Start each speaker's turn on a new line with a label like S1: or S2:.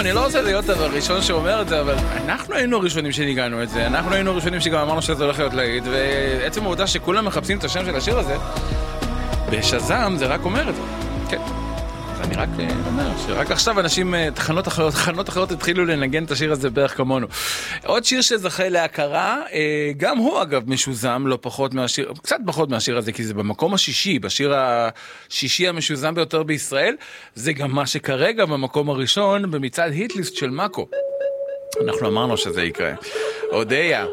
S1: אני לא רוצה להיות הראשון שאומר את זה, אבל אנחנו היינו הראשונים שניגענו את זה, אנחנו היינו הראשונים שגם אמרנו שזה הולך להיות להיט, ועצם העובדה שכולם מחפשים את השם של השיר הזה, בשזם זה רק אומר את זה. כן. אז אני רק אומר שרק עכשיו אנשים, תחנות אחרות התחילו לנגן את השיר הזה בערך כמונו. עוד שיר שזכה להכרה, גם הוא אגב משוזם, לא פחות מהשיר, קצת פחות מהשיר הזה, כי זה במקום השישי, בשיר השישי המשוזם ביותר בישראל, זה גם מה שכרגע במקום הראשון, במצעד היטליסט של מאקו. אנחנו אמרנו שזה יקרה. אודיה.